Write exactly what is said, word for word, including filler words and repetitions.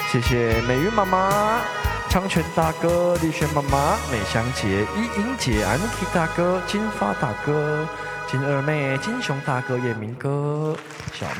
谢谢美云妈妈、昌全大哥、丽轩妈妈、美香姐、依英姐、安 K 大哥、金发大哥、金二妹、金雄大哥、叶明哥、小。